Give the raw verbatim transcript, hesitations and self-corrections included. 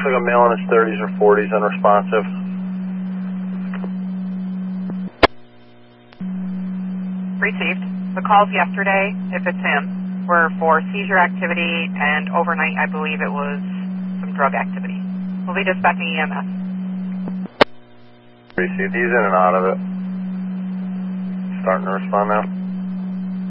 Looks like a male in his thirties or forties, unresponsive. Received. The calls yesterday, if it's him, were for seizure activity, and overnight I believe it was some drug activity. We'll be dispatching E M S. Received. He's in and out of it. Starting to respond now.